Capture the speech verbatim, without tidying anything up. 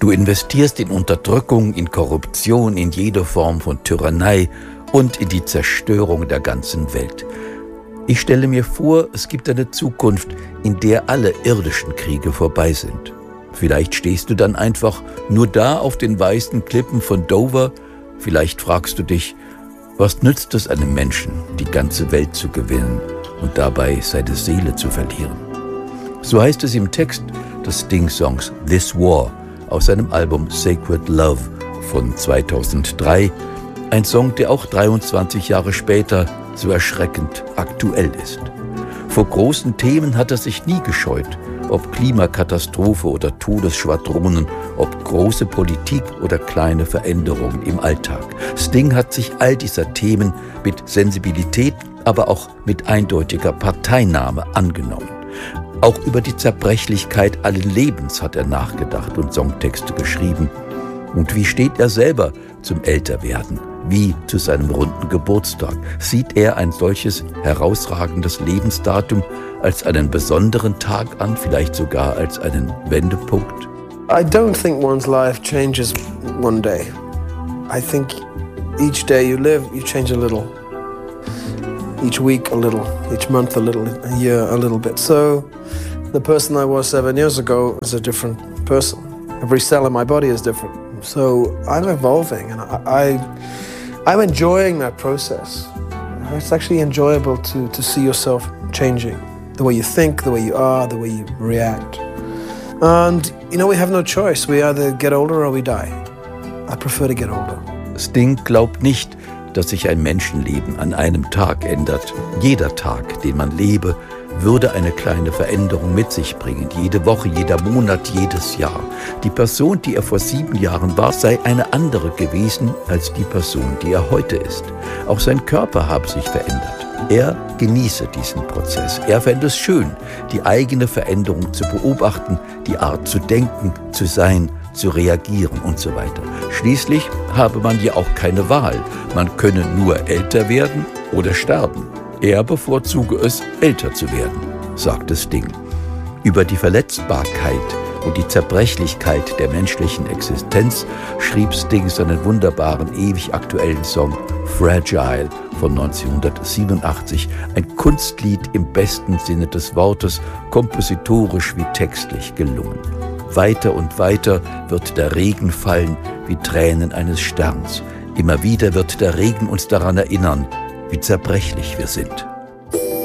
Du investierst in Unterdrückung, in Korruption, in jede Form von Tyrannei und in die Zerstörung der ganzen Welt. Ich stelle mir vor, es gibt eine Zukunft, in der alle irdischen Kriege vorbei sind. Vielleicht stehst du dann einfach nur da auf den weißen Klippen von Dover. Vielleicht fragst du dich, was nützt es einem Menschen, die ganze Welt zu gewinnen und dabei seine Seele zu verlieren? So heißt es im Text des Sting-Songs This War aus seinem Album Sacred Love von zweitausenddrei. Ein Song, der auch dreiundzwanzig Jahre später so erschreckend aktuell ist. Vor großen Themen hat er sich nie gescheut, ob Klimakatastrophe oder Todesschwadronen, ob große Politik oder kleine Veränderungen im Alltag. Sting hat sich all dieser Themen mit Sensibilität, aber auch mit eindeutiger Parteinahme angenommen. Auch über die Zerbrechlichkeit allen Lebens hat er nachgedacht und Songtexte geschrieben. Und wie steht er selber zum Älterwerden? Wie zu seinem runden Geburtstag? Sieht er ein solches herausragendes Lebensdatum als einen besonderen Tag an, vielleicht sogar als einen Wendepunkt? I don't think one's life changes one day. I think each day you live, you change a little. Each week a little, each month a little, a year a little bit. So the person I was seven years ago is a different person. Every cell in my body is different. So I'm evolving, and I, I, I'm enjoying that process. It's actually enjoyable to, to see yourself changing. The way you think, the way you are, the way you react. And, you know, we have no choice. We either get older or we die. I prefer to get older. Sting glaubt nicht, dass sich ein Menschenleben an einem Tag ändert. Jeder Tag, den man lebe, würde eine kleine Veränderung mit sich bringen. Jede Woche, jeder Monat, jedes Jahr. Die Person, die er vor sieben Jahren war, sei eine andere gewesen als die Person, die er heute ist. Auch sein Körper habe sich verändert. Er genieße diesen Prozess. Er fände es schön, die eigene Veränderung zu beobachten, die Art zu denken, zu sein, zu reagieren und so weiter. Schließlich habe man ja auch keine Wahl. Man könne nur älter werden oder sterben. Er bevorzuge es, älter zu werden, sagte Sting. Über die Verletzbarkeit und die Zerbrechlichkeit der menschlichen Existenz schrieb Sting seinen wunderbaren, ewig aktuellen Song Fragile von neunzehnhundertsiebenundachtzig. Ein Kunstlied im besten Sinne des Wortes, kompositorisch wie textlich gelungen. Weiter und weiter wird der Regen fallen wie Tränen eines Sterns. Immer wieder wird der Regen uns daran erinnern, wie zerbrechlich wir sind.